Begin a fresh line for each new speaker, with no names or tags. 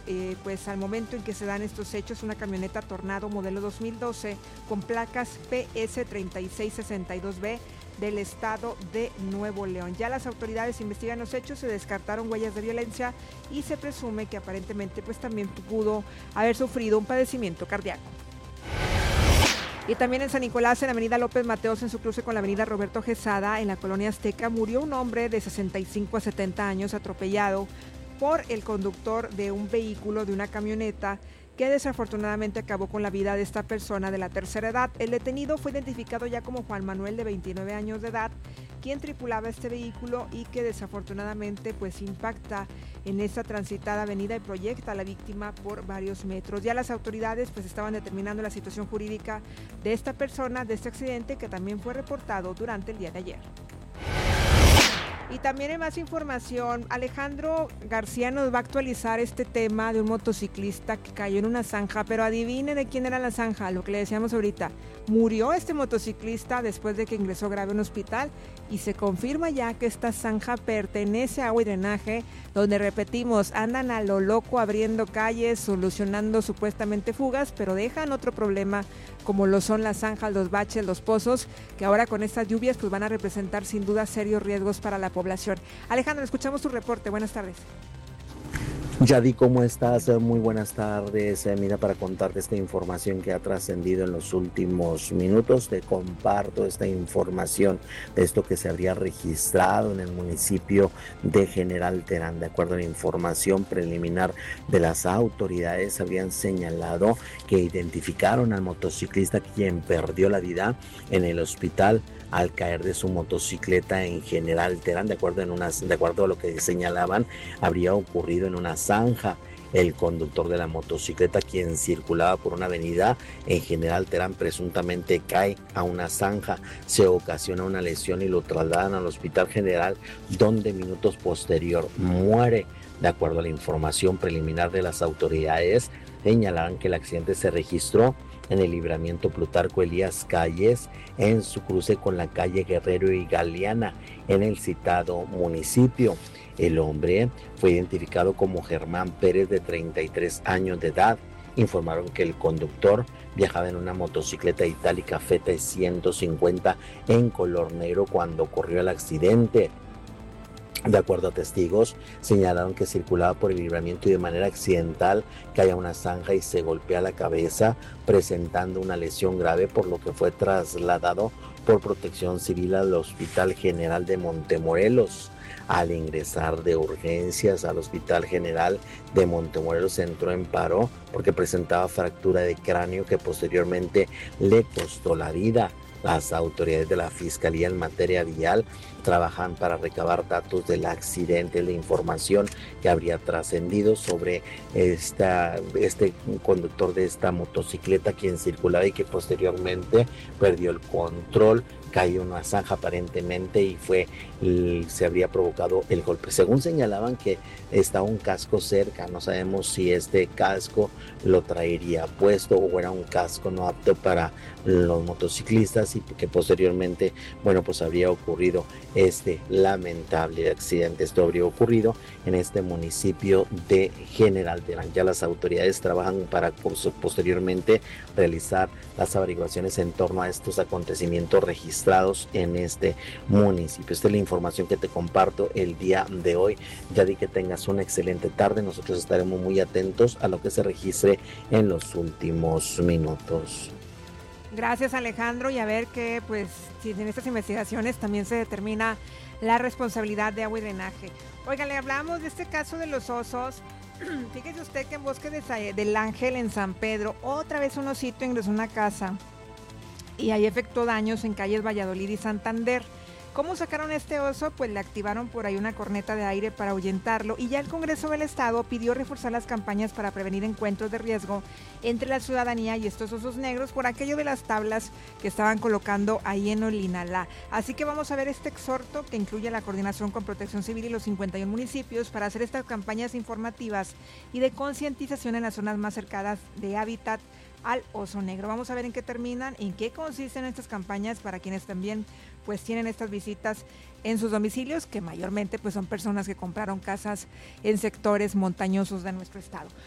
pues al momento en que se dan estos hechos, una camioneta Tornado modelo 2012 con placas PS3662B del estado de Nuevo León. Ya las autoridades investigan los hechos, se descartaron huellas de violencia y se presume que aparentemente pues también pudo haber sufrido un padecimiento cardíaco. Y también en San Nicolás, en la avenida López Mateos, en su cruce con la avenida Roberto Quesada, en la colonia Azteca, murió un hombre de 65 a 70 años atropellado por el conductor de un vehículo, de una camioneta, que desafortunadamente acabó con la vida de esta persona de la tercera edad. El detenido fue identificado ya como Juan Manuel, de 29 años de edad, quien tripulaba este vehículo y que desafortunadamente pues impacta en esta transitada avenida y proyecta a la víctima por varios metros. Ya las autoridades pues estaban determinando la situación jurídica de esta persona, de este accidente, que también fue reportado durante el día de ayer. Y también en más información, Alejandro García nos va a actualizar este tema de un motociclista que cayó en una zanja, pero adivine de quién era la zanja, lo que le decíamos ahorita. Murió este motociclista después de que ingresó grave a un hospital y se confirma ya que esta zanja pertenece a Agua y Drenaje, donde repetimos, andan a lo loco abriendo calles, solucionando supuestamente fugas, pero dejan otro problema como lo son las zanjas, los baches, los pozos, que ahora con estas lluvias pues van a representar sin duda serios riesgos para la población. Alejandro, escuchamos tu reporte. Buenas tardes.
Yadi, ¿cómo estás? Muy buenas tardes. Mira, para contarte esta información que ha trascendido en los últimos minutos, te comparto esta información de esto que se habría registrado en el municipio de General Terán. De acuerdo a la información preliminar de las autoridades, habrían señalado que identificaron al motociclista quien perdió la vida en el hospital al caer de su motocicleta en General Terán. De acuerdo a lo que señalaban, habría ocurrido en una zanja. El conductor de la motocicleta, quien circulaba por una avenida en General Terán, presuntamente cae a una zanja, se ocasiona una lesión y lo trasladan al Hospital General, donde minutos posterior muere. De acuerdo a la información preliminar de las autoridades, señalaron que el accidente se registró en el libramiento Plutarco Elías Calles, en su cruce con la calle Guerrero y Galeana, en el citado municipio. El hombre fue identificado como Germán Pérez, de 33 años de edad. Informaron que el conductor viajaba en una motocicleta itálica Feta 150 en color negro cuando ocurrió el accidente. De acuerdo a testigos, señalaron que circulaba por el libramiento y de manera accidental cae a una zanja y se golpea la cabeza, presentando una lesión grave, por lo que fue trasladado por Protección Civil al Hospital General de Montemorelos. Al ingresar de urgencias al Hospital General de Montemorelos, entró en paro porque presentaba fractura de cráneo que posteriormente le costó la vida. Las autoridades de la Fiscalía en materia vial trabajan para recabar datos del accidente, la información que habría trascendido sobre este conductor de esta motocicleta, quien circulaba y que posteriormente perdió el control, cayó en una zanja aparentemente y se habría provocado el golpe. Según señalaban que estaba un casco cerca, no sabemos si este casco lo traería puesto o era un casco no apto para los motociclistas, y que posteriormente, pues habría ocurrido este lamentable accidente. Esto habría ocurrido en este municipio de General Terán. Ya las autoridades trabajan para posteriormente realizar las averiguaciones en torno a estos acontecimientos registrados en este municipio. Esta es la información que te comparto el día de hoy. Ya di que tengas una excelente tarde. Nosotros estaremos muy atentos a lo que se registre en los últimos minutos.
Gracias, Alejandro, y a ver que pues si en estas investigaciones también se determina la responsabilidad de Agua y Drenaje. Oiga, le hablamos de este caso de los osos. Fíjese usted que en Bosque del Ángel, en San Pedro, otra vez un osito ingresó a una casa y ahí efectuó daños en calles Valladolid y Santander. ¿Cómo sacaron a este oso? Pues le activaron por ahí una corneta de aire para ahuyentarlo, y ya el Congreso del Estado pidió reforzar las campañas para prevenir encuentros de riesgo entre la ciudadanía y estos osos negros por aquello de las tablas que estaban colocando ahí en Olinalá. Así que vamos a ver este exhorto que incluye la coordinación con Protección Civil y los 51 municipios para hacer estas campañas informativas y de concientización en las zonas más cercanas de hábitat al oso negro. Vamos a ver en qué terminan, en qué consisten estas campañas para quienes también pues tienen estas visitas en sus domicilios, que mayormente pues son personas que compraron casas en sectores montañosos de nuestro estado.